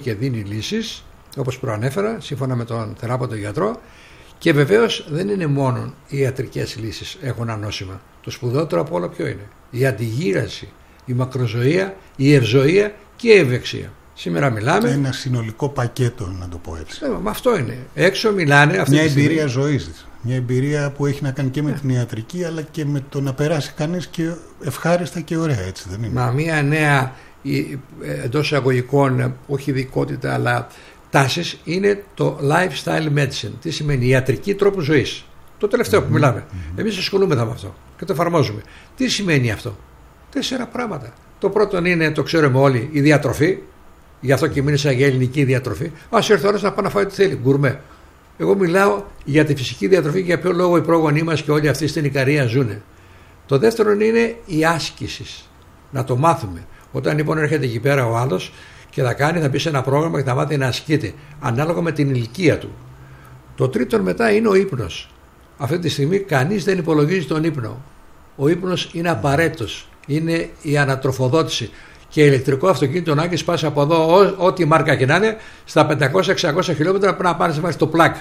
και δίνει λύσεις, όπως προανέφερα, σύμφωνα με τον θεράποντο γιατρό. Και βεβαίως δεν είναι μόνο οι ιατρικές λύσεις έχουν ανώσιμα. Το σπουδαιότερο από όλα ποιο είναι? Η αντιγύραση, η μακροζωία, η ευζωία και η ευεξία. Σήμερα μιλάμε. Ένα συνολικό πακέτο, να το πω έτσι. Με αυτό είναι. Έξω μιλάνε. Αυτή μια εμπειρία ζωής. Μια εμπειρία που έχει να κάνει και με την ιατρική, αλλά και με το να περάσει κανείς και ευχάριστα και ωραία, έτσι δεν είναι? Μια νέα εντός εισαγωγικών, όχι ειδικότητα, αλλά τάσεις είναι το lifestyle medicine. Τι σημαίνει? Ιατρική τρόπου ζωής. Το τελευταίο που μιλάμε. Εμείς ασχολούμεθα με αυτό και το εφαρμόζουμε. Τι σημαίνει αυτό? 4 πράγματα. Το πρώτο είναι, το ξέρουμε όλοι, η διατροφή. Γι' αυτό και μίλησα για ελληνική διατροφή. Ας έρθει ο άλλος να πάει να φάει ό,τι θέλει. Γκουρμέ. Εγώ μιλάω για τη φυσική διατροφή, για ποιο λόγο οι πρόγονοί μας και όλοι αυτοί στην Ικαρία ζουν. Το δεύτερο είναι η άσκηση. Να το μάθουμε. Όταν λοιπόν έρχεται εκεί πέρα ο άλλος και θα μπει σε ένα πρόγραμμα και θα μάθει να ασκείται ανάλογα με την ηλικία του. Το τρίτο μετά είναι ο ύπνος. Αυτή τη στιγμή κανείς δεν υπολογίζει τον ύπνο. Ο ύπνος είναι απαραίτητος. Είναι η ανατροφοδότηση. Και ηλεκτρικό αυτοκίνητο να έχεις πάσει από εδώ, ό,τι μάρκα και να είναι, στα 500-600 χιλιόμετρα πρέπει να πάρεις μέχρι το πλάκ.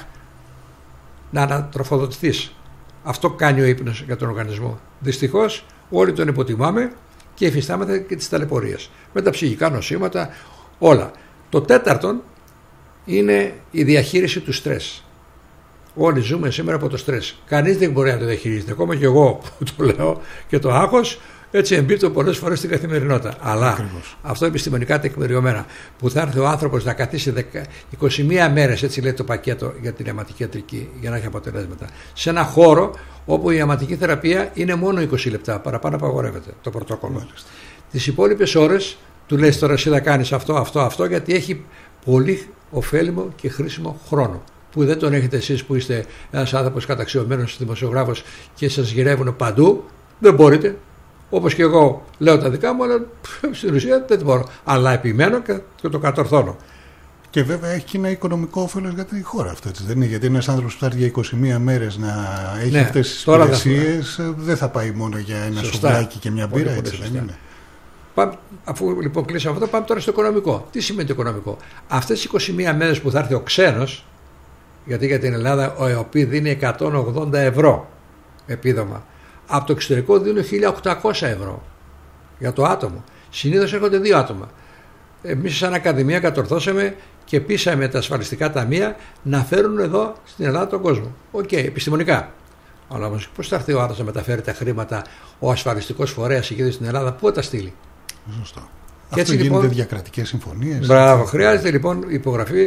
Να ανατροφοδοτηθείς. Αυτό κάνει ο ύπνος για τον οργανισμό. Δυστυχώς όλοι τον υποτιμάμε και υφιστάμεθα και τις ταλαιπωρίες. Με τα ψυχικά νοσήματα, όλα. Το τέταρτον είναι η διαχείριση του στρες. Όλοι ζούμε σήμερα από το στρες. Κανείς δεν μπορεί να το διαχειρίζεται. Ακόμα και εγώ που το λέω και το άγχος, έτσι εμπίπτω πολλές φορές στην καθημερινότητα. Αλλά Ακριβώς. αυτό επιστημονικά τεκμηριωμένα, που θα έρθει ο άνθρωπος να καθίσει 21 μέρες, έτσι λέει το πακέτο για την αιματική ιατρική, για να έχει αποτελέσματα, σε ένα χώρο όπου η αιματική θεραπεία είναι μόνο 20 λεπτά, παραπάνω απαγορεύεται το πρωτόκολλο. Τις υπόλοιπες ώρες του λέει τώρα εσύ θα κάνεις αυτό, γιατί έχει πολύ ωφέλιμο και χρήσιμο χρόνο. Που δεν τον έχετε εσείς που είστε ένας άνθρωπος καταξιωμένος δημοσιογράφος και σας γυρεύουν παντού, δεν μπορείτε. Όπως και εγώ λέω τα δικά μου, αλλά στην ουσία δεν μπορώ. Αλλά επιμένω και το κατορθώνω. Και βέβαια έχει και ένα οικονομικό όφελος για τη χώρα αυτό, έτσι δεν είναι? Γιατί ένας άνθρωπος που θα έρθει για 21 μέρες να έχει αυτές τις υπηρεσίες δεν θα πάει μόνο για ένα σουβλάκι και μια μπύρα, έτσι δεν είναι? Αφού λοιπόν κλείσαμε αυτό, πάμε τώρα στο οικονομικό. Τι σημαίνει το οικονομικό? Αυτές τις 21 μέρες που θα έρθει ο ξένος, γιατί για την Ελλάδα ο ΕΟΠΗ δίνει 180 ευρώ επίδομα. Από το εξωτερικό δίνουν 1.800 ευρώ για το άτομο. Συνήθως έρχονται 2 άτομα. Εμείς σαν Ακαδημία κατορθώσαμε και πείσαμε τα ασφαλιστικά ταμεία να φέρουν εδώ στην Ελλάδα τον κόσμο. Οκ, επιστημονικά. Αλλά όμως πώς θα έρθει ο άλλος να μεταφέρει τα χρήματα, ο ασφαλιστικός φορέας εκεί στην Ελλάδα, πού θα τα στείλει? Σωστό. Και αυτό έτσι, γίνονται λοιπόν, διακρατικές συμφωνίες. Μπράβο, χρειάζεται λοιπόν υπογραφή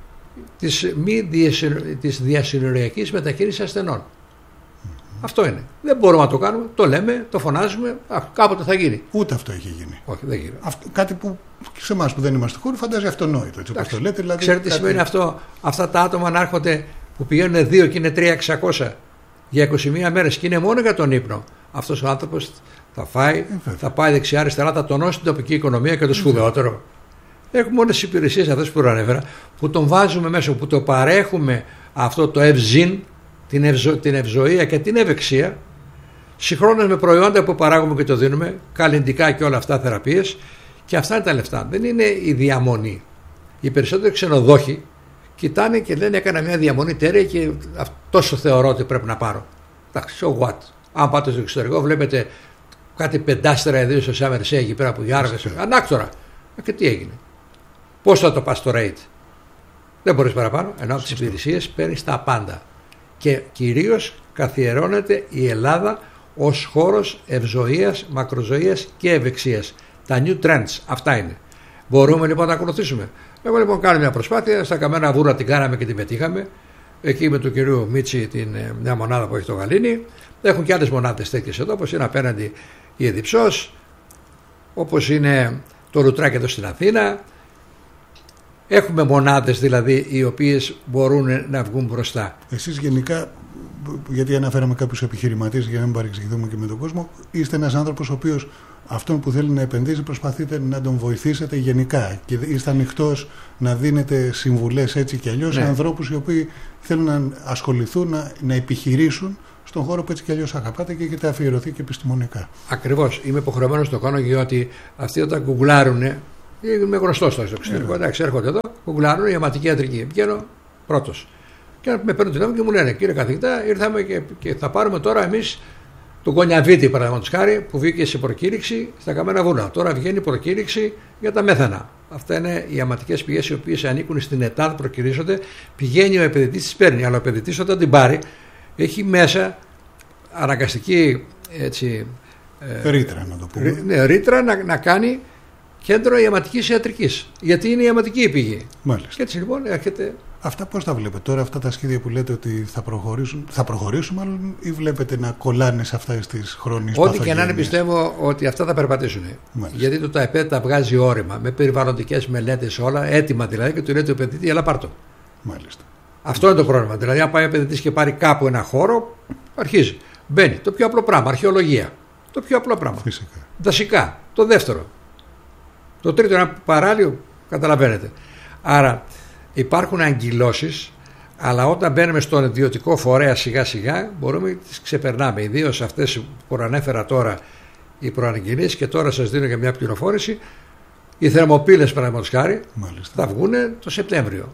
της διασυνοριακής μετακίνησης ασθενών. Αυτό είναι. Δεν μπορούμε να το κάνουμε, το λέμε, το φωνάζουμε, κάποτε θα γίνει. Ούτε αυτό έχει γίνει. Όχι, δεν γίνει. Κάτι που σε εμάς που δεν είμαστε χώροι φαντάζει αυτονόητο. Έτσι, όπως το λέτε, δηλαδή, ξέρετε τι σημαίνει αυτό? Αυτά τα άτομα να έρχονται που πηγαίνουν 2 και είναι 3.600 για 21 μέρες και είναι μόνο για τον ύπνο. Αυτός ο άνθρωπος θα φάει, θα πάει δεξιά-αριστερά, θα τονώσει την τοπική οικονομία και το σπουδαιότερο. Έχουμε όλες τις υπηρεσίες αυτές που προανέφερα, που τον βάζουμε μέσα, που το παρέχουμε αυτό το ευζήν, την ευζοία και την ευεξία, συγχρόνως με προϊόντα που παράγουμε και το δίνουμε, καλλυντικά και όλα αυτά θεραπείες, και αυτά είναι τα λεφτά. Δεν είναι η διαμονή. Οι περισσότεροι ξενοδόχοι κοιτάνε και λένε έκανα μια διαμονή τέρια και τόσο θεωρώ ότι πρέπει να πάρω. Εντάξει, so what? Αν πάτε στο εξωτερικό βλέπετε κάτι 5 ιδίω στο Σάμερσέ εκεί πέρα που γιάργασε. Ανάκτορα. Και τι έγινε? Πώς θα το πας στο rate? Δεν μπορείς παραπάνω, ενώ από τις υπηρεσίες παίρνεις τα πάντα. Και κυρίως καθιερώνεται η Ελλάδα ως χώρος ευζοίας, μακροζωίας και ευεξίας. Τα new trends, αυτά είναι. Μπορούμε λοιπόν να ακολουθήσουμε. Εγώ λοιπόν κάνω μια προσπάθεια, στα Καμένα Βούρα την κάναμε και την πετύχαμε. Εκεί με τον κύριο Μίτσι, μια μονάδα που έχει το Γαλήνη. Έχουν και άλλες μονάδες τέτοιες εδώ, όπως είναι απέναντι η Εδιψός, όπως είναι το Ρουτράκι εδώ στην Αθήνα. Έχουμε μονάδες δηλαδή οι οποίες μπορούν να βγουν μπροστά. Εσείς γενικά, γιατί αναφέραμε κάποιους επιχειρηματίες για να μην παρεξηγηθούμε και με τον κόσμο, είστε ένας άνθρωπος ο οποίος αυτόν που θέλει να επενδύσει προσπαθείτε να τον βοηθήσετε γενικά και είστε ανοιχτός να δίνετε συμβουλές έτσι και αλλιώς σε ανθρώπους οι οποίοι θέλουν να ασχοληθούν, να επιχειρήσουν στον χώρο που έτσι και αλλιώς αγαπάτε και έχετε αφιερωθεί και επιστημονικά. Ακριβώς. Είμαι υποχρεωμένος να το κάνω, γιατί αυτοί όταν γκουγκλάρουν Είμαι γνωστό στο εξωτερικό. Εντάξει, έρχονται εδώ, κουκλάρουν η αιματική ιατρική. Βγαίνω πρώτος. Και με παίρνουν τηλέφωνο και μου λένε: κύριε καθηγητά, ήρθαμε και θα πάρουμε τώρα εμείς τον Κονιαβίτη, παραδείγματος χάρη, που βγήκε σε προκήρυξη στα Καμένα Βουνά. Τώρα βγαίνει προκήρυξη για τα μέθανα. Αυτά είναι οι αιματικές πηγές οι οποίες ανήκουν στην ΕΤΑΔ, προκυρίζονται. Πηγαίνει ο επενδυτής, τις παίρνει. Αλλά ο επενδυτής όταν την πάρει, έχει μέσα αναγκαστική ρήτρα, να το πούμε. Ναι, ρήτρα να κάνει κέντρο αιματικής ιατρικής. Γιατί είναι η αιματική η πηγή. Μάλιστα. Και έτσι λοιπόν έρχεται. Αυτά πώς τα βλέπετε τώρα, αυτά τα σχέδια που λέτε ότι θα προχωρήσουν μάλλον, ή βλέπετε να κολλάνε σε αυτά τις χρόνιες παθογένειες? Ό,τι και να είναι, πιστεύω ότι αυτά θα περπατήσουν. Μάλιστα. Γιατί το ΤΑΕΠΕ τα βγάζει όρημα, με περιβαλλοντικές μελέτες όλα, έτοιμα δηλαδή, και του λέει το επενδυτή, έλα πάρ' το. Μάλιστα. Αυτό είναι το πρόβλημα. Δηλαδή, αν πάει ο επενδυτής και πάρει κάπου ένα χώρο, αρχίζει. Μπαίνει. Το πιο απλό πράγμα, αρχαιολογία. Το πιο απλό πράγμα. Φυσικά. Δασικά. Το δεύτερο. Το τρίτο, ένα παράλιο, καταλαβαίνετε. Άρα υπάρχουν αγκυλώσεις, αλλά όταν μπαίνουμε στον ιδιωτικό φορέα σιγά σιγά μπορούμε να τις ξεπερνάμε. Ιδίως αυτές που προανέφερα τώρα, οι προαναγγελίες, και τώρα σας δίνω και μια πληροφόρηση. Οι θερμοπύλες, παραδείγματος χάρη, θα βγουν το Σεπτέμβριο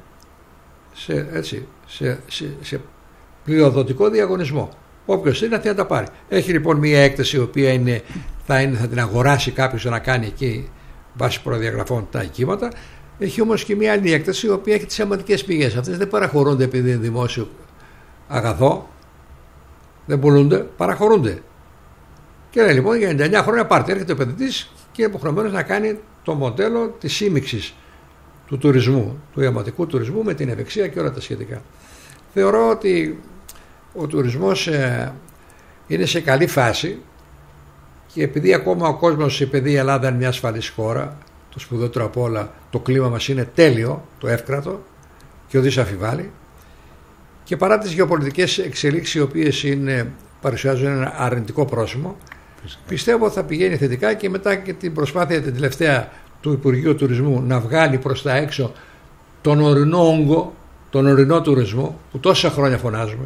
σε πλειοδοτικό διαγωνισμό. Όποιος είναι θα τα πάρει. Έχει λοιπόν μια έκταση η οποία θα την αγοράσει κάποιος να κάνει εκεί βάσει προδιαγραφών τα οικήματα. Έχει όμως και μια άλλη έκταση η οποία έχει τις αιματικές πηγές. Αυτές δεν παραχωρούνται επειδή είναι δημόσιο αγαθό, δεν πουλούνται, παραχωρούνται. Και λέει λοιπόν για 99 χρόνια πάρτε. Έρχεται ο επενδυτής και είναι υποχρεωμένος να κάνει το μοντέλο της σύμμιξης του τουρισμού, του αιματικού τουρισμού, με την ευεξία και όλα τα σχετικά. Θεωρώ ότι ο τουρισμός είναι σε καλή φάση, και επειδή ακόμα ο κόσμος, επειδή η Ελλάδα είναι μια ασφαλής χώρα, το σπουδαιότερο απ' όλα, το κλίμα μας είναι τέλειο, το εύκρατο και ουδής αφιβάλλει, και παρά τις γεωπολιτικές εξελίξεις οι οποίες παρουσιάζουν ένα αρνητικό πρόσημο, πιστεύω θα πηγαίνει θετικά, και μετά και την προσπάθεια την τελευταία του Υπουργείου Τουρισμού να βγάλει προς τα έξω τον ορεινό όγκο, τον ορεινό τουρισμό που τόσα χρόνια φωνάζουμε.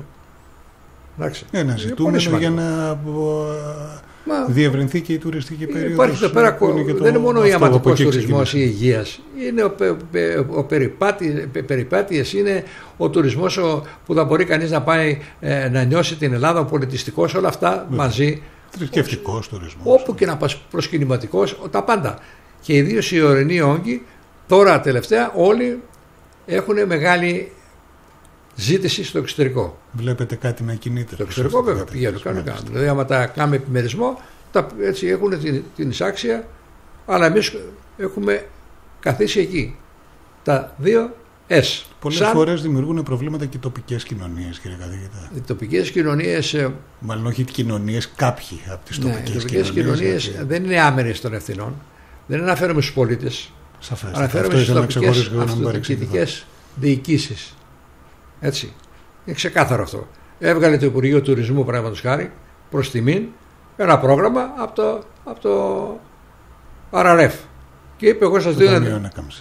Να ζητούμε για να διευρυνθεί και η τουριστική περίοδος. Υπάρχει εδώ πέρα, δεν είναι μόνο ο ιαματικός τουρισμός ή υγείας, είναι ο περιπάτειες, είναι ο τουρισμός που θα μπορεί κανείς να πάει να νιώσει την Ελλάδα, ο πολιτιστικός, όλα αυτά μαζί. Θρησκευτικός τουρισμός. Όπου και να πας, προσκυνηματικός, τα πάντα. Και ιδίως οι ορεινοί όγκοι, τώρα τελευταία όλοι έχουν μεγάλη ζήτηση στο εξωτερικό. Βλέπετε κάτι να κινείται? Στο εξωτερικό βέβαια πηγαίνουν, κάνουν. Δηλαδή άμα τα κάνουμε επιμερισμό, έτσι έχουν την εισάξια, αλλά εμείς έχουμε καθίσει εκεί. Τα δύο S. Πολλές φορές δημιουργούν προβλήματα και οι τοπικές κοινωνίες, κύριε καθηγητά. Οι τοπικές κοινωνίες. Μάλλον όχι οι κοινωνίες, κάποιοι από τις τοπικές κοινωνίες. Οι τοπικές κοινωνίες δεν είναι άμερες των ευθυνών. Δεν αναφέρομαι στους πολίτες. Σαφές. Αναφέρομαι στις τοπικές αυτοδιοικητικές διοικήσεις. Έτσι. Είναι ξεκάθαρο αυτό. Έβγαλε το Υπουργείο Τουρισμού, παραδείγματος χάρη, προς τιμήν ένα πρόγραμμα από το RRF. Και είπε: εγώ σας δίνω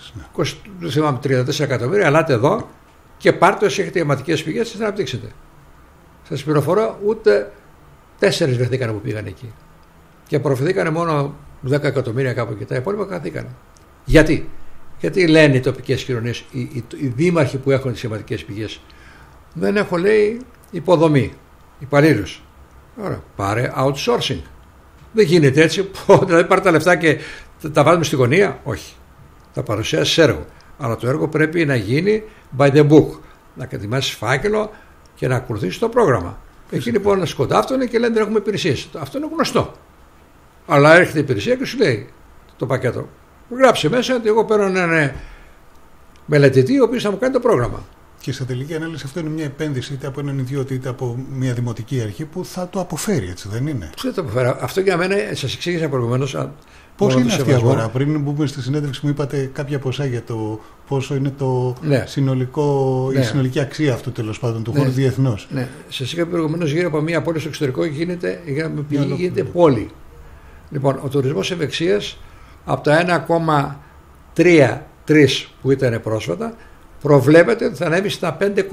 34 εκατομμύρια, ελάτε εδώ και πάρτε όσοι έχετε αιματικές πηγές, σας να αναπτύξετε. Σας πληροφορώ, ούτε 4 βρεθήκανε που πήγαν εκεί. Και απορροφηθήκανε μόνο 10 εκατομμύρια κάπου και τα υπόλοιπα καθήκανε. Γιατί? Γιατί λένε οι τοπικές κοινωνίες, οι δήμαρχοι που έχουν τις αιματικές πηγές, δεν έχω, λέει, υποδομή, υπαλλήλους. Άρα πάρε outsourcing. Δεν γίνεται έτσι. Δηλαδή πάρε τα λεφτά και τα βάζουμε στη γωνία. Όχι. Θα παρουσιάσεις έργο. Αλλά το έργο πρέπει να γίνει by the book. Να κατημάσεις φάκελο και να ακολουθήσεις το πρόγραμμα. Εκεί λοιπόν να σκοντάφτουν και λένε δεν έχουμε υπηρεσίες. Αυτό είναι γνωστό. Αλλά έρχεται η υπηρεσία και σου λέει το πακέτο: γράψε μέσα ότι εγώ παίρνω έναν μελετητή ο οποίος θα μου κάνει το πρόγραμμα. Και σε τελική ανάλυση αυτό είναι μια επένδυση είτε από έναν ιδιώτη είτε από μια δημοτική αρχή που θα το αποφέρει, έτσι δεν είναι? Πώς θα το αποφέρει? Αυτό για μένα, σας εξήγησα προηγουμένως. Πώς είναι αυτή η αγορά? Πριν μπούμε στη συνέντευξη μου είπατε κάποια ποσά για το πόσο είναι το η συνολική αξία αυτού τέλος πάντων του χώρου διεθνώς. Ναι, σας είχα προηγουμένως γύρω από μια πόλη στο εξωτερικό γίνεται πόλη. Λοιπόν, ο τουρισμός ευεξίας από τα 1,3 που ήταν πρόσφατα προβλέπεται ότι θα ανέβει στα 5,6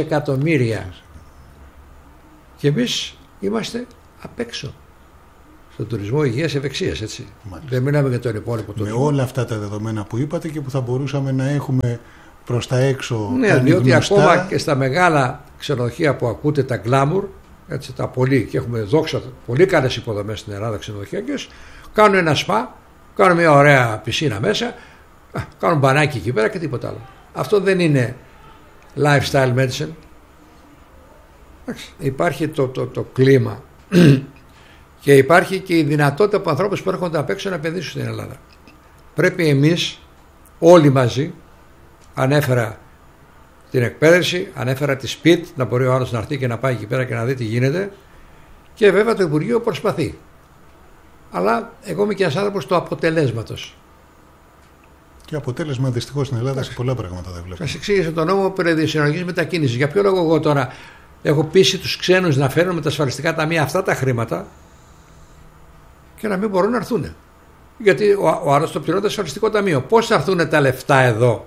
τρισεκατομμύρια. Και εμείς είμαστε απ' έξω. στον τουρισμό υγείας ευεξίας, έτσι. Δεν μιλάμε για τον υπόλοιπο τουρισμό. Με όλα αυτά τα δεδομένα που είπατε και που θα μπορούσαμε να έχουμε προς τα έξω. Ναι, διότι ακόμα και στα μεγάλα ξενοδοχεία που ακούτε τα glamour, έτσι, τα πολύ, και έχουμε δόξα πολύ καλές υποδομές στην Ελλάδα ξενοδοχειακές, κάνουν ένα σπα, κάνουν μια ωραία πισίνα μέσα, κάνουν μπανάκι εκεί πέρα και τίποτα άλλο. Αυτό δεν είναι lifestyle medicine. Υπάρχει το κλίμα και υπάρχει και η δυνατότητα από ανθρώπους που έρχονται απ' έξω να επενδύσουν στην Ελλάδα. Πρέπει εμείς όλοι μαζί, ανέφερα την εκπαίδευση, ανέφερα τη σπιτ, να μπορεί ο άλλος να έρθει και να πάει εκεί πέρα και να δει τι γίνεται, και βέβαια το Υπουργείο προσπαθεί. Αλλά εγώ είμαι και ένας άνθρωπος του αποτελέσματος. Και αποτέλεσμα δυστυχώς στην Ελλάδα σε πολλά πράγματα δεν βλέπω. Σας εξήγησε τον νόμο περί συνολογικής μετακίνησης. Για ποιο λόγο εγώ τώρα έχω πείσει τους ξένους να φέρουν με τα ασφαλιστικά ταμεία αυτά τα χρήματα και να μην μπορούν να έρθουν? Γιατί ο άλλος το πληρώνει το ασφαλιστικό ταμείο. Πώς θα έρθουν τα λεφτά εδώ?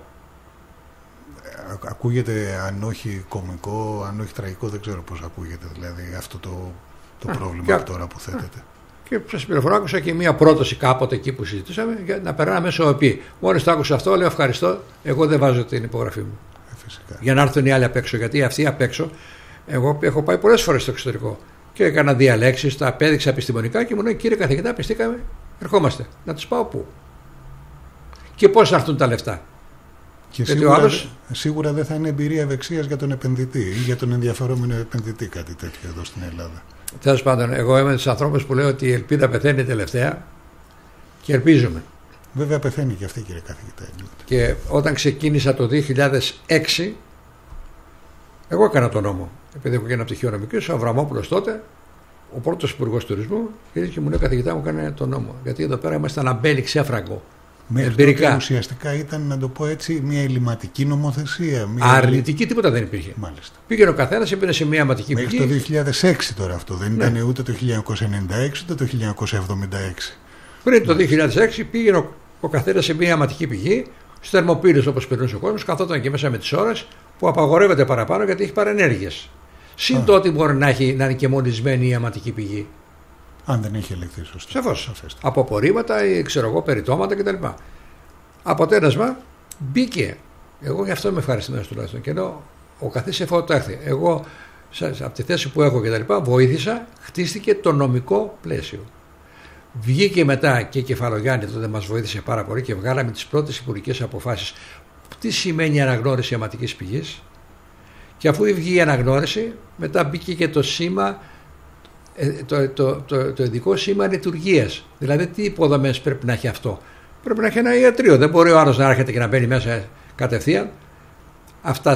Ακούγεται, αν όχι κωμικό, αν όχι τραγικό, δεν ξέρω πώς ακούγεται δηλαδή αυτό το πρόβλημα τώρα που θέτεται. Και σας πληροφορώ, άκουσα και μία πρόταση κάποτε εκεί που συζητήσαμε για να περνάμε μέσω ΟΕΠ. Μόλις το άκουσα αυτό, λέω ευχαριστώ, εγώ δεν βάζω την υπογραφή μου. Φυσικά. Για να έρθουν οι άλλοι απ' έξω. Γιατί αυτοί απ' έξω, εγώ έχω πάει πολλές φορές στο εξωτερικό και έκανα διαλέξεις, τα απέδειξα επιστημονικά και μου λέει, κύριε καθηγητά, πιστήκαμε, ερχόμαστε. Να τους πάω πού? Και πώς θα έρθουν τα λεφτά? Και σίγουρα δεν θα είναι εμπειρία ευεξίας για τον επενδυτή ή για τον ενδιαφερόμενο επενδυτή κάτι τέτοιο εδώ στην Ελλάδα. Τέλος πάντων, εγώ είμαι τους ανθρώπους που λέω ότι η ελπίδα πεθαίνει τελευταία και ελπίζουμε. Βέβαια πεθαίνει και αυτή, κύριε καθηγητά. Και όταν ξεκίνησα το 2006, εγώ έκανα τον νόμο. Επειδή έχω και ένα πτυχίο νομικής, ο Αβραμόπουλος τότε, ο πρώτος υπουργός τουρισμού, και μου λέει, καθηγητά μου, έκανε τον νόμο. Γιατί εδώ πέρα ήμασταν αμπέλι ξέφραγκο. Μέχρι ουσιαστικά ήταν, να το πω έτσι, μια ελληματική νομοθεσία. Αρνητική τίποτα δεν υπήρχε. Μάλιστα. Πήγαινε ο καθένας, έμπαινε σε μια αιματική πηγή. Μέχρι το 2006 τώρα αυτό. Δεν ήταν ούτε το 1996 ούτε το 1976. Πριν το 2006 πήγαινε ο καθένας σε μια αιματική πηγή, στους θερμοπύλες όπως περνούσε ο κόσμος, καθόταν και μέσα με τις ώρες που απαγορεύεται παραπάνω γιατί έχει παρενέργειες. Συν το ότι μπορεί να είναι και μολυσμένη η αιματική πηγή. Αν δεν έχει ελεγχθεί σωστά. Σαφώς. Από απορρίμματα ή περιτώματα κτλ. Αποτέλεσμα, μπήκε. Εγώ γι' αυτό είμαι ευχαριστημένος τουλάχιστον. Και λέω, ο καθής εφότο το έρθει. Εγώ, από τη θέση που έχω κτλ., βοήθησα, χτίστηκε το νομικό πλαίσιο. Βγήκε μετά και η Κεφαλογιάννη, τότε μας βοήθησε πάρα πολύ και βγάλαμε τις πρώτες υπουργικές αποφάσεις. Τι σημαίνει αναγνώριση αιματικής πηγής? Και αφού βγήκε η αναγνώριση, μετά μπήκε και το σήμα. Το ειδικό σήμα λειτουργίας. Δηλαδή, τι υποδομές πρέπει να έχει αυτό? Πρέπει να έχει ένα ιατρείο. Δεν μπορεί ο άλλος να έρχεται και να μπαίνει μέσα κατευθείαν. Αυτά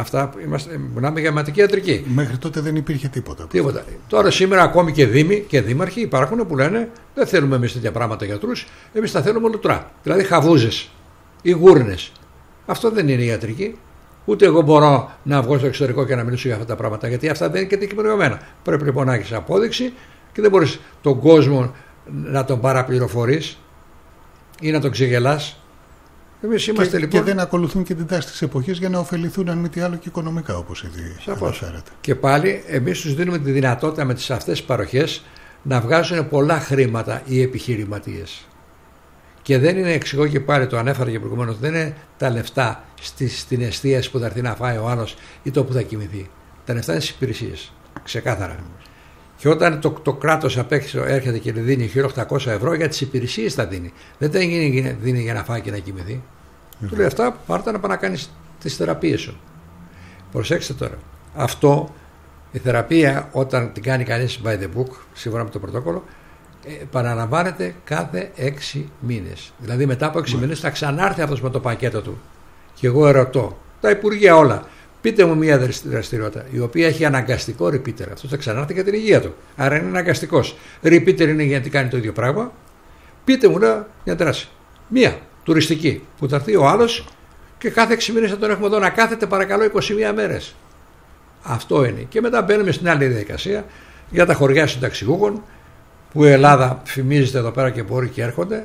μιλάμε για αιματική ιατρική. Μέχρι τότε δεν υπήρχε τίποτα. Τώρα σήμερα ακόμη και δήμοι και δήμαρχοι υπάρχουν που λένε, δεν θέλουμε εμείς τέτοια πράγματα γιατρούς, εμείς τα θέλουμε λουτρά. Δηλαδή χαβούζες ή γούρνες. Αυτό δεν είναι ιατρική. Ούτε εγώ μπορώ να βγω στο εξωτερικό και να μιλήσω για αυτά τα πράγματα, γιατί αυτά δεν είναι και τεκμηριωμένα. Πρέπει λοιπόν να έχεις απόδειξη και δεν μπορείς τον κόσμο να τον παραπληροφορείς ή να τον ξεγελάς. Εμείς είμαστε λοιπόν. Και δεν ακολουθούν και την τάση της εποχής για να ωφεληθούν, αν μη τι άλλο, και οικονομικά, όπως ήδη αναφέρατε. Και πάλι εμείς τους δίνουμε τη δυνατότητα με τις αυτές τις παροχές να βγάζουν πολλά χρήματα οι επιχειρηματίες. Και δεν είναι, εξηγώ και πάλι, το ανέφερα και προηγουμένως, δεν είναι τα λεφτά στην εστίαση που θα έρθει να φάει ο άλλος ή το που θα κοιμηθεί. Τα λεφτά είναι στις υπηρεσίες. Ξεκάθαρα. Και όταν το κράτος απ' έξω έρχεται και δίνει 1.800 ευρώ, για τις υπηρεσίες θα δίνει. Δεν τα δίνει για να φάει και να κοιμηθεί. Του λέει, αυτά πάρτε να πάει να κάνεις τις θεραπείες σου. Προσέξτε τώρα. Αυτό, η θεραπεία, όταν την κάνει κανείς by the book, σύμφωνα με το πρωτόκολλο, παραλαμβάνεται κάθε 6 μήνες. Δηλαδή μετά από 6 μήνες θα ξανάρθει αυτός με το πακέτο του. Και εγώ ερωτώ, τα υπουργεία όλα, πείτε μου μια δραστηριότητα η οποία έχει αναγκαστικό repeater. Αυτό θα ξανάρθει για την υγεία του. Άρα είναι αναγκαστικός. Repeater είναι γιατί κάνει το ίδιο πράγμα. Πείτε μου μια δράση. Μία τουριστική που θα έρθει ο άλλος και κάθε 6 μήνες θα τον έχουμε εδώ να κάθεται, παρακαλώ, 21 μέρες. Αυτό είναι. Και μετά μπαίνουμε στην άλλη διαδικασία για τα χωριά συνταξιούχων, που η Ελλάδα φημίζεται εδώ πέρα και μπορεί και έρχονται.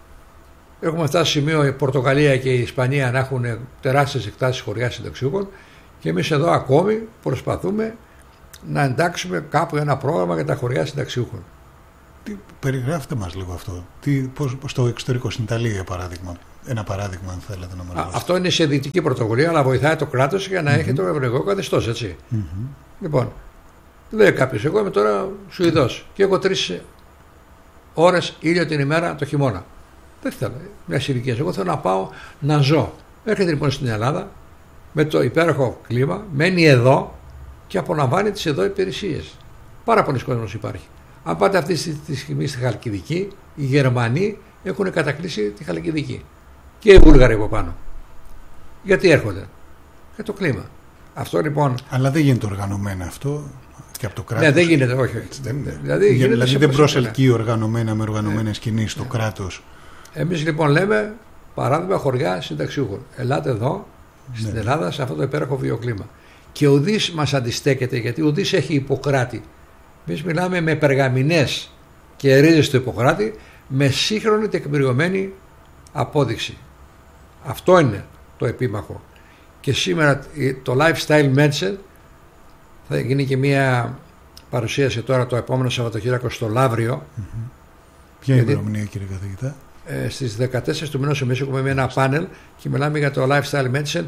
Έχουμε φτάσει σε σημείο η Πορτογαλία και η Ισπανία να έχουν τεράστιες εκτάσεις χωριά συνταξιούχων και εμείς εδώ ακόμη προσπαθούμε να εντάξουμε κάπου ένα πρόγραμμα για τα χωριά συνταξιούχων. Περιγράφτε μας λίγο αυτό. Πώς στο εξωτερικό, στην Ιταλία για παράδειγμα. Ένα παράδειγμα, αν θέλετε να μας δώσετε. Αυτό είναι σε δυτική πρωτοβουλία, αλλά βοηθάει το κράτος για να έχει το ευρωϊκό καθεστώς, έτσι. Λοιπόν, λέει κάποιος, εγώ είμαι τώρα Σουηδός και έχω 3 ώρες ήλιο την ημέρα το χειμώνα. Δεν θέλω μια ηλικία. Εγώ θέλω να πάω να ζω. Έρχεται λοιπόν στην Ελλάδα με το υπέροχο κλίμα, μένει εδώ και απολαμβάνει τις εδώ υπηρεσίες. Πάρα πολλοί κόσμος υπάρχει. Αν πάτε αυτή τη στιγμή στη Χαλκιδική, οι Γερμανοί έχουν κατακλείσει τη Χαλκιδική. Και οι Βούλγαροι από πάνω. Γιατί έρχονται? Για το κλίμα. Αυτό λοιπόν. Αλλά δεν γίνεται οργανωμένα αυτό και από το κράτος. Ναι, δεν γίνεται, όχι. Δηλαδή δεν προσελκύει οργανωμένα με οργανωμένες κινήσεις το κράτος. Εμείς λοιπόν λέμε, παράδειγμα, χωριά συνταξιούχων. Ελάτε εδώ, στην Ελλάδα, σε αυτό το υπέροχο βιοκλίμα. Και ουδής μας αντιστέκεται, γιατί ουδής έχει Ιπποκράτη. Εμείς μιλάμε με περγαμηνές και ρίζες του Ιπποκράτη, με σύγχρονη τεκμηριωμένη απόδειξη. Αυτό είναι το επίμαχο. Και σήμερα το Lifestyle Medicine θα γίνει και μια παρουσίαση τώρα το επόμενο Σαββατοκύριακο στο Λαύριο. Ποια είναι η ημερομηνία, κύριε καθηγητά? Στις 14 του μηνός εμείς έχουμε ένα πάνελ και μιλάμε για το Lifestyle Medicine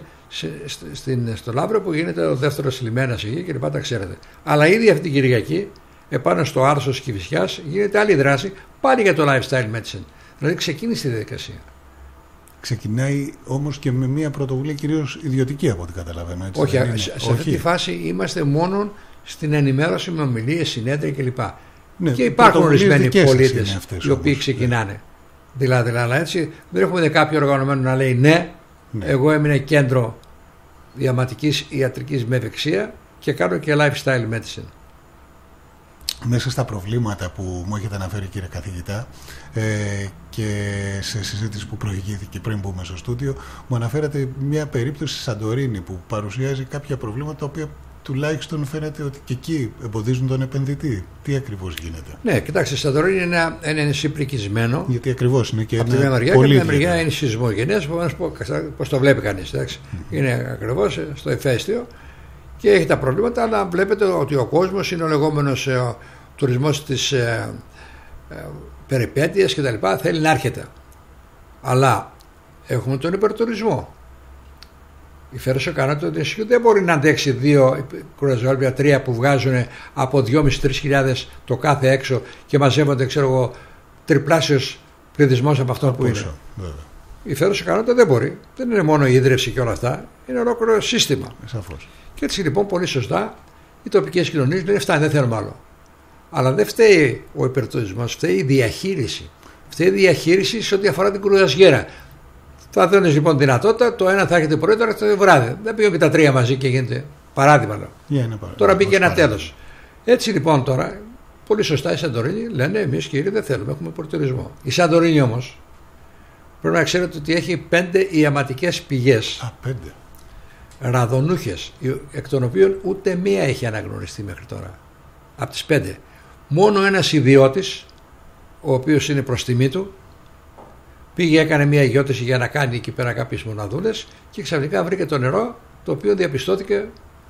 στο Λαύριο, που γίνεται ο δεύτερος λιμένας εκεί και λοιπά, τα ξέρετε. Αλλά ήδη αυτή την Κυριακή επάνω στο Άρθος της Κηφισιάς γίνεται άλλη δράση πάλι για το Lifestyle Medicine. Δηλαδή ξεκίνησε η διαδικασία. Ξεκινάει όμως και με μια πρωτοβουλία κυρίως ιδιωτική, από ό,τι καταλαβαίνω. Έτσι, όχι, σε αυτή τη φάση είμαστε μόνο στην ενημέρωση με ομιλίες, συνέδρια κλπ. Ναι, και υπάρχουν ορισμένοι πολίτες οι οποίοι ξεκινάνε. Δηλαδή, αλλά έτσι δεν έχουμε κάποιο οργανωμένο να λέει ναι, εγώ έμεινα κέντρο διαματικής ιατρικής με ευεξία και κάνω και lifestyle medicine. Μέσα στα προβλήματα που μου έχετε αναφέρει, κύριε καθηγητά, και σε συζήτηση που προηγήθηκε πριν μπούμε στο στούντιο, μου αναφέρατε μια περίπτωση στη Σαντορίνη που παρουσιάζει κάποια προβλήματα τα οποία τουλάχιστον φαίνεται ότι και εκεί εμποδίζουν τον επενδυτή. Τι ακριβώς γίνεται? Ναι, κοιτάξτε, η Σαντορίνη είναι ένα νησί πρικισμένο. Γιατί ακριβώς είναι και από τη μια μεριά, και από την μεριά είναι σεισμογενές, πώς το βλέπει κανείς. Είναι ακριβώς στο ηφαίστειο και έχει τα προβλήματα, αλλά βλέπετε ότι ο κόσμος είναι ο λεγόμενος τουρισμός της περιπέτειας και τα λοιπά, θέλει να έρχεται. Αλλά έχουμε τον υπερτουρισμό. Η Φέρος κανόνα του νησιού δεν μπορεί να αντέξει 2 κρουαζιόλια, 3 που βγάζουν από 2.500-3.000 το κάθε έξω και μαζεύονται, ξέρω εγώ, τριπλάσιος πληθυσμός από αυτό που είναι. Βέβαια. Η Φέρος κανόνα δεν μπορεί. Δεν είναι μόνο η ίδρυυση και όλα αυτά. Είναι ολόκληρο σύστημα. Σαφώς. Και έτσι λοιπόν, πολύ σωστά, οι τοπικές κοινωνίες λένε φτάνει, δεν θέλουμε άλλο. Αλλά δεν φταίει ο υπερτουρισμός, φταίει η διαχείριση. Φταίει η διαχείριση σε ό,τι αφορά την κρουαζιέρα. Θα δίνεις λοιπόν δυνατότητα, το ένα θα έρχεται πρωί, το άλλο θα έρχεται βράδυ. Δεν πήγαινε και τα 3 μαζί και γίνεται παράδειγμα. Τώρα μπήκε ένα τέλος. Έτσι λοιπόν τώρα, πολύ σωστά η Σαντορίνη λένε εμείς κύριοι δεν θέλουμε, έχουμε υπερτουρισμό. Η Σαντορίνη όμως πρέπει να ξέρετε ότι έχει 5 ιαματικές πηγές. 5. Ραδονούχες, εκ των οποίων ούτε μία έχει αναγνωριστεί μέχρι τώρα. Από τις 5. Μόνο ένας ιδιώτης, ο οποίος είναι προς τιμή του, πήγε, έκανε μια αγιώτηση για να κάνει εκεί πέρα κάποιες μοναδούλες και ξαφνικά βρήκε το νερό, το οποίο διαπιστώθηκε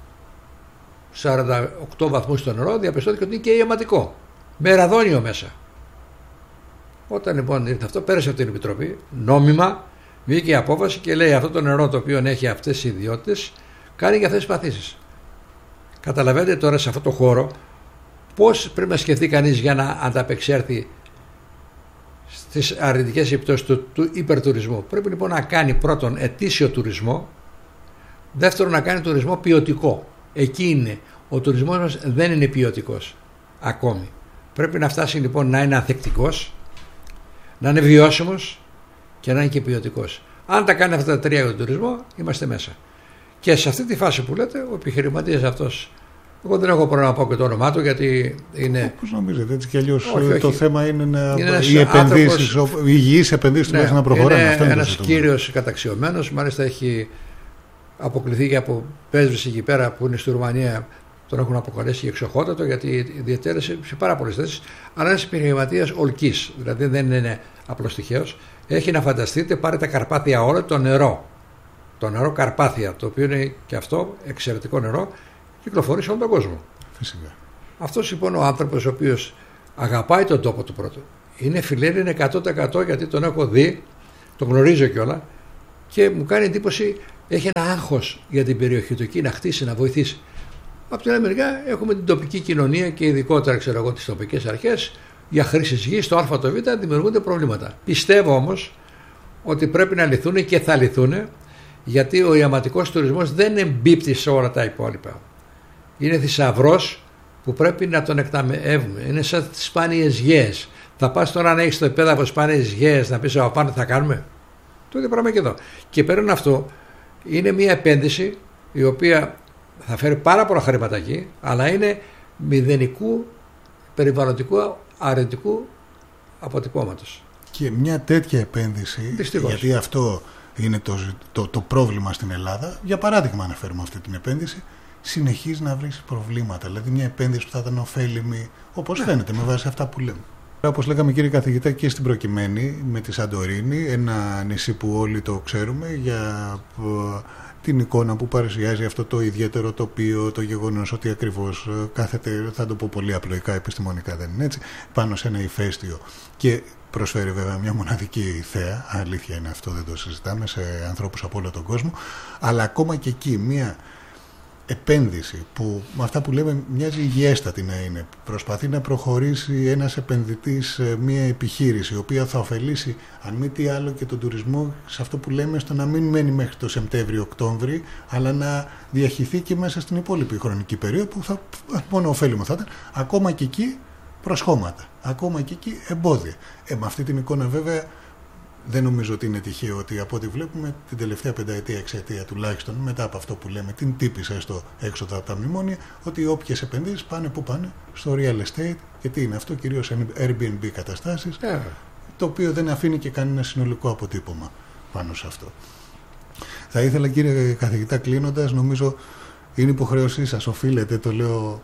48 βαθμούς το νερό, διαπιστώθηκε ότι είναι και ιαματικό, με ραδόνιο μέσα. Όταν λοιπόν ήρθε αυτό, πέρασε από την Επιτροπή, νόμιμα, βγήκε η απόφαση και λέει αυτό το νερό το οποίο έχει αυτές οι ιδιότητες κάνει για αυτές τις παθήσεις. Καταλαβαίνετε τώρα σε αυτό το χώρο πώς πρέπει να σκεφτεί κανείς για να ανταπεξέλθει στις αρνητικές επιπτώσεις του υπερτουρισμού. Πρέπει λοιπόν να κάνει πρώτον ετήσιο τουρισμό, δεύτερον να κάνει τουρισμό ποιοτικό. Εκεί είναι. Ο τουρισμός μας δεν είναι ποιοτικός ακόμη. Πρέπει να φτάσει λοιπόν να είναι ανθεκτικός, να είναι βιώσιμος και να είναι και ποιοτικός. Αν τα κάνει αυτά τα 3 για τον τουρισμό, είμαστε μέσα. Και σε αυτή τη φάση που λέτε, ο επιχειρηματίας αυτός, εγώ δεν έχω πρόβλημα να πω και το όνομά του, γιατί είναι. Πώς νομίζετε, έτσι κι αλλιώς το θέμα είναι οι επενδύσεις, οι υγιείς επενδύσεις μέχρι να προχωράνε. Είναι ένας κύριος καταξιωμένος, μάλιστα έχει αποκληθεί και από πρέσβεις εκεί πέρα που είναι στη Ρουμανία, τον έχουν αποκαλέσει και εξοχότατο, γιατί διατέλεσε σε πάρα πολλές θέσεις. Αλλά ένας επιχειρηματίας ολκής, δηλαδή δεν είναι απλώς τυχαίος. Έχει να φανταστείτε, πάρε τα Καρπάθια όλα, το νερό. Το νερό Καρπάθια, το οποίο είναι και αυτό εξαιρετικό νερό, κυκλοφορεί σε όλο τον κόσμο. Φυσικά. Αυτός λοιπόν ο άνθρωπος ο οποίος Αγαπάει τον τόπο του πρώτου. Είναι φιλέλλην 100% γιατί τον έχω δει, τον γνωρίζω κιόλα και μου κάνει εντύπωση, έχει ένα άγχος για την περιοχή του εκεί να χτίσει, να βοηθήσει. Από την άλλη μεριά έχουμε την τοπική κοινωνία και ειδικότερα ξέρω εγώ τις τοπικές αρχές για χρήσεις γης, στο α το β δημιουργούνται προβλήματα. Πιστεύω όμως ότι πρέπει να λυθούν και θα λυθούν γιατί ο ιαματικός τουρισμός δεν εμπίπτει σε όλα τα υπόλοιπα. Είναι θησαυρός που πρέπει να τον εκταμεύουμε. Είναι σαν τις σπάνιες γέες. Θα πας τώρα να έχεις το επέδαφο σπάνιες γέες να πεις από πάνω θα κάνουμε. Το ίδιο πράγμα και εδώ. Και πέραν αυτό είναι μια επένδυση η οποία θα φέρει πάρα πολλά χρήματα εκεί, αλλά είναι μηδενικού περιβαλλοντικού αρνητικού αποτυπώματος. Και μια τέτοια επένδυση, δυστυχώς, γιατί αυτό είναι το πρόβλημα στην Ελλάδα, για παράδειγμα αναφέρουμε αυτή την επένδυση, συνεχίζει να βρει προβλήματα. Δηλαδή μια επένδυση που θα ήταν ωφέλιμη, όπως φαίνεται με βάση αυτά που λέμε. Όπως λέγαμε κύριε καθηγητά και στην προκειμένη με τη Σαντορίνη, ένα νησί που όλοι το ξέρουμε για την εικόνα που παρουσιάζει αυτό το ιδιαίτερο τοπίο, το γεγονός ότι ακριβώς κάθεται, θα το πω πολύ απλοϊκά επιστημονικά δεν είναι έτσι, πάνω σε ένα ηφαίστειο και προσφέρει βέβαια μια μοναδική θέα, αλήθεια είναι αυτό, δεν το συζητάμε, σε ανθρώπους από όλο τον κόσμο, αλλά ακόμα και εκεί μια επένδυση που με αυτά που λέμε μοιάζει υγιέστατη να είναι, προσπαθεί να προχωρήσει ένας επενδυτής σε μια επιχείρηση η οποία θα ωφελήσει αν μη τι άλλο και τον τουρισμό σε αυτό που λέμε στο να μην μένει μέχρι το Σεπτέμβριο-Οκτώβρη αλλά να διαχυθεί και μέσα στην υπόλοιπη χρονική περίοδο που θα μόνο ωφέλιμο θα ήταν, ακόμα και εκεί προσχώματα, ακόμα και εκεί εμπόδια. Με αυτή την εικόνα βέβαια δεν νομίζω ότι είναι τυχαίο ότι από ό,τι βλέπουμε την τελευταία πενταετία, εξαετία τουλάχιστον, μετά από αυτό που λέμε, την τύπησα στο έξοδο από τα μνημόνια, ότι όποιες επενδύσεις πάνε που πάνε στο real estate, και τι είναι αυτό, κυρίως Airbnb καταστάσεις, το οποίο δεν αφήνει και κανένα συνολικό αποτύπωμα πάνω σε αυτό. Θα ήθελα κύριε καθηγητά κλείνοντας, νομίζω είναι υποχρέωσή σας, οφείλετε, το λέω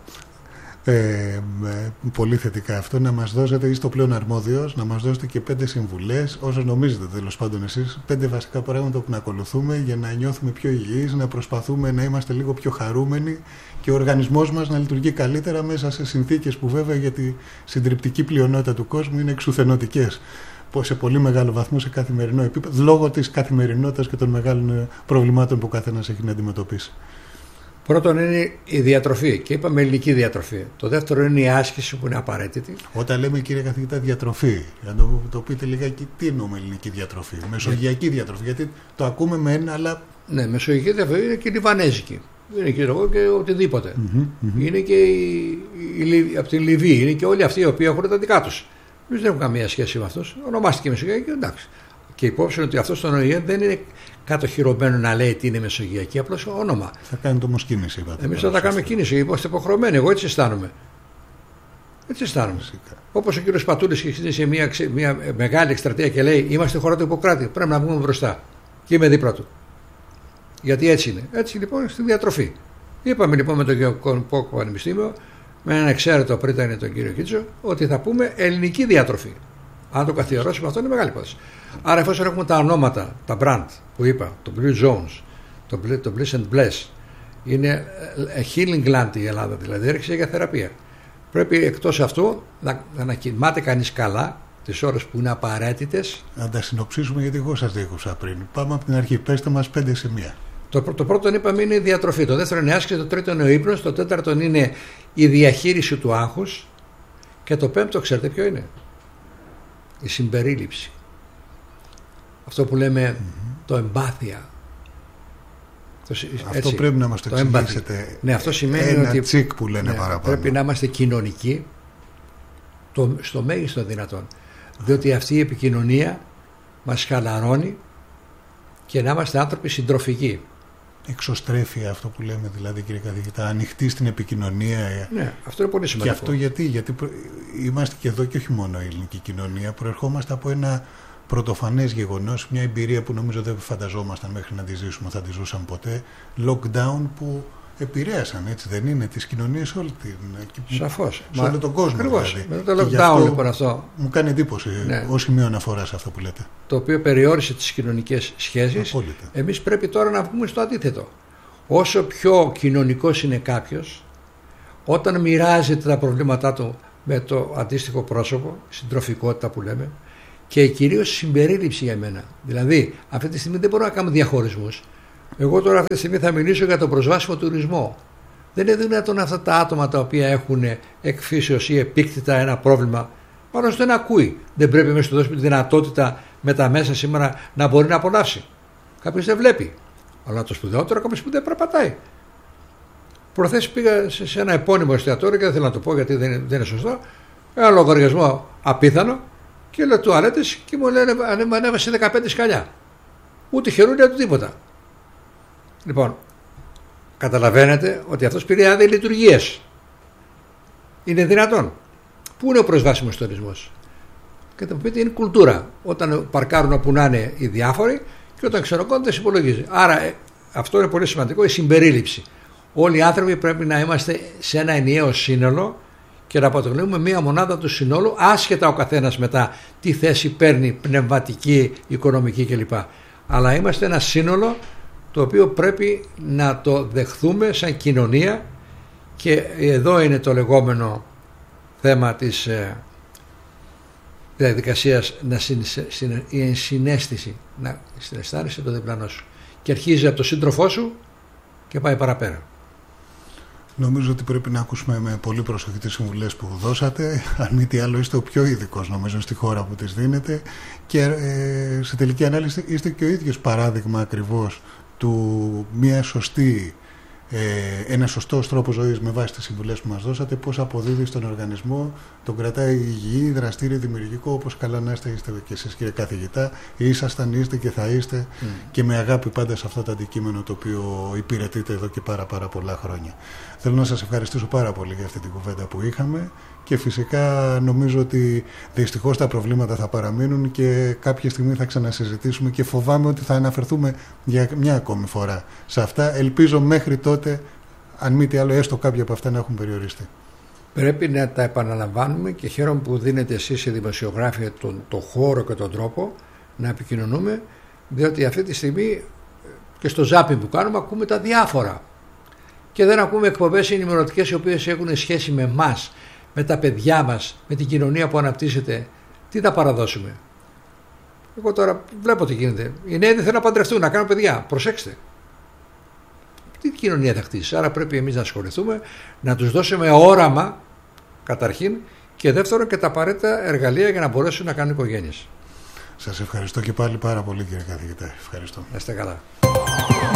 πολύ θετικά αυτό, να μας δώσετε, είστε ο πλέον αρμόδιος, να μας δώσετε και 5 συμβουλές, όσο νομίζετε τέλος πάντων εσείς, 5 βασικά πράγματα που να ακολουθούμε για να νιώθουμε πιο υγιείς, να προσπαθούμε να είμαστε λίγο πιο χαρούμενοι και ο οργανισμός μας να λειτουργεί καλύτερα μέσα σε συνθήκες που βέβαια για τη συντριπτική πλειονότητα του κόσμου είναι εξουθενωτικές σε πολύ μεγάλο βαθμό σε καθημερινό επίπεδο, λόγω της καθημερινότητας και των μεγάλων προβλημάτων που ο καθένας έχει να αντιμετωπίσει. Πρώτον είναι η διατροφή και είπαμε ελληνική διατροφή. Το δεύτερο είναι η άσκηση που είναι απαραίτητη. Όταν λέμε κύριε καθηγητά διατροφή, να το πείτε λιγάκι τι εννοούμε ελληνική διατροφή, μεσογειακή διατροφή, γιατί το ακούμε με ένα αλλά... Ναι, μεσογειακή διατροφή είναι και λιβανέζικη, είναι και εγώ και οτιδήποτε. Είναι και από την Λιβύη, είναι και όλοι αυτοί οι οποίοι έχουν τα δικά τους. Εμείς δεν έχουμε καμία σχέση με αυτούς, ονομάστηκε μεσογειακή, εντάξει. Και υπόψη ότι αυτό στον ΟΗΕ δεν είναι κατοχυρωμένο να λέει τι είναι μεσογειακή, απλώς όνομα. Θα κάνετε όμως κίνηση, είπατε. Εμείς θα τα κάνουμε κίνηση, είμαστε υποχρεωμένοι. Εγώ έτσι αισθάνομαι. Έτσι αισθάνομαι. Όπως ο κύριος Πατούλης ξεκίνησε μια μεγάλη εκστρατεία και λέει: είμαστε χώρα του Ιπποκράτη. Πρέπει να βγούμε μπροστά. Και είμαι δίπλα του. Γιατί έτσι είναι. Έτσι λοιπόν στη διατροφή. Είπαμε λοιπόν με το Γεωργικό Πανεπιστήμιο, με έναν εξαίρετο πριν ήταν τον κύριο Κίτσο, ότι θα πούμε ελληνική διατροφή. Αν το καθιερώσουμε, αυτό είναι μεγάλη υπόθεση. Άρα, εφόσον έχουμε τα ονόματα, τα brand που είπα, το Blue Zones, το Bliss and Bless, είναι healing land η Ελλάδα, δηλαδή έρχεσαι για θεραπεία. Πρέπει εκτός αυτού να κοιμάται κανείς καλά τις ώρες που είναι απαραίτητες. Να τα συνοψίσουμε, γιατί εγώ σας διέκοψα πριν. Πάμε από την αρχή, πέστε μας 5 σημεία. Το πρώτο είπαμε είναι η διατροφή, το δεύτερο είναι η άσκηση, το τρίτο είναι ο ύπνος, το τέταρτο είναι η διαχείριση του άγχους και το πέμπτο, ξέρετε ποιο είναι? Η συμπερίληψη. Αυτό που λέμε το εμπάθεια. Αυτό πρέπει να μας το εξηγήσετε. Ναι, αυτό σημαίνει ένα ότι τσικ που λένε παραπάνω. Πρέπει να είμαστε κοινωνικοί στο μέγιστο δυνατόν. Διότι αυτή η επικοινωνία μας χαλαρώνει και να είμαστε άνθρωποι συντροφικοί. Εξωστρέφεια αυτό που λέμε δηλαδή κύριε καθηγητά, ανοιχτή στην επικοινωνία. Ναι, αυτό είναι πολύ σημαντικό. Και αυτό γιατί είμαστε και εδώ και όχι μόνο η ελληνική κοινωνία, προερχόμαστε από ένα πρωτοφανές γεγονός, μια εμπειρία που νομίζω δεν φανταζόμασταν μέχρι να τη ζήσουμε, θα τη ζούσαμε ποτέ, lockdown που επηρέασαν, έτσι δεν είναι, τις κοινωνίες όλη την... Σαφώς. Σε όλο τον κόσμο. Ακριβώς. Δηλαδή. Με το lockdown λοιπόν αυτό. Μου κάνει εντύπωση ως σημείο αναφορά σε αυτό που λέτε. Το οποίο περιόρισε τις κοινωνικές σχέσεις. Απόλυτα. Εμείς πρέπει τώρα να βγούμε στο αντίθετο. Όσο πιο κοινωνικός είναι κάποιος, όταν μοιράζεται τα προβλήματά του με το αντίστοιχο πρόσωπο, συντροφικότητα που λέμε, και κυρίως συμπερίληψη για μένα. Δηλαδή, αυτή τη στιγμή δεν μπορώ να κάνω διαχωρισμούς. Εγώ τώρα αυτή τη στιγμή θα μιλήσω για τον προσβάσιμο τουρισμό. Δεν είναι δυνατόν αυτά τα άτομα τα οποία έχουν εκφύσεως ή επίκτητα ένα πρόβλημα, πάνω στο ένα ακούει. Δεν πρέπει εμείς να του δώσουμε τη δυνατότητα με τα μέσα σήμερα να μπορεί να απολαύσει. Κάποιος δεν βλέπει. Αλλά το σπουδαιότερο, κάποιος που δεν περπατάει. Προχθές πήγα σε ένα επώνυμο εστιατόριο και δεν θέλω να το πω γιατί δεν είναι σωστό. Ένα λογαριασμό απίθανο και λέω τουαλέτες και μου λένε ανέβασε 15 σκαλιά. Ούτε χερούλια ούτε τίποτα. Λοιπόν, καταλαβαίνετε ότι αυτός πήρε άδεια λειτουργίες. Είναι δυνατόν. Πού είναι ο προσβάσιμος τουρισμός? Και θα μου πείτε είναι κουλτούρα. Όταν παρκάρουν όπου να είναι οι διάφοροι και όταν ξενοκώνται σε υπολογίζει. Άρα αυτό είναι πολύ σημαντικό, η συμπερίληψη. Όλοι οι άνθρωποι πρέπει να είμαστε σε ένα ενιαίο σύνολο και να αποτελούμε μία μονάδα του συνόλου, άσχετα ο καθένας μετά τι θέση παίρνει, πνευματική, οικονομική κλπ. Αλλά είμαστε ένα σύνολο το οποίο πρέπει να το δεχθούμε σαν κοινωνία, και εδώ είναι το λεγόμενο θέμα της διαδικασίας, η ενσυναίσθηση, να συναισθάνεσαι το διπλανό σου, και αρχίζει από το σύντροφό σου και πάει παραπέρα. Νομίζω ότι πρέπει να ακούσουμε με πολύ προσοχή τις συμβουλές που δώσατε. Αν μη τι άλλο, είστε ο πιο ειδικός νομίζω στη χώρα που τις δίνετε, και σε τελική ανάλυση είστε και ο ίδιος παράδειγμα ακριβώς του ένα σωστός τρόπος ζωής με βάση τις συμβουλές που μας δώσατε, πώς αποδίδει στον οργανισμό, τον κρατάει υγιή, δραστήριο, δημιουργικό, όπως καλά να είστε και εσείς κύριε καθηγητά, ήσασταν, είστε και θα είστε και με αγάπη πάντα σε αυτό το αντικείμενο το οποίο υπηρετείτε εδώ και πάρα πολλά χρόνια. Θέλω να σας ευχαριστήσω πάρα πολύ για αυτή την κουβέντα που είχαμε, και φυσικά νομίζω ότι δυστυχώς τα προβλήματα θα παραμείνουν και κάποια στιγμή θα ξανασυζητήσουμε, και φοβάμαι ότι θα αναφερθούμε για μια ακόμη φορά σε αυτά. Ελπίζω μέχρι τότε, αν μη τι άλλο, έστω κάποια από αυτά να έχουν περιοριστεί. Πρέπει να τα επαναλαμβάνουμε, και χαίρομαι που δίνετε εσείς οι δημοσιογράφοι τον χώρο και τον τρόπο να επικοινωνούμε, διότι αυτή τη στιγμή και στο ζάπινγκ που κάνουμε ακούμε τα διάφορα και δεν ακούμε εκπομπές ενημερωτικές οι οποίες έχουν σχέση με εμάς, με τα παιδιά μας, με την κοινωνία που αναπτύσσεται. Τι θα παραδώσουμε? Εγώ τώρα βλέπω τι γίνεται. Οι νέοι δεν θέλουν να παντρευτούν, να κάνουν παιδιά. Προσέξτε. Τι κοινωνία θα χτίσει? Άρα πρέπει εμείς να ασχοληθούμε, να τους δώσουμε όραμα καταρχήν, και δεύτερον και τα απαραίτητα εργαλεία για να μπορέσουν να κάνουν οικογένειες. Σας ευχαριστώ και πάλι πάρα πολύ κύριε καθηγητά. Ευχαριστώ. Να είστε καλά.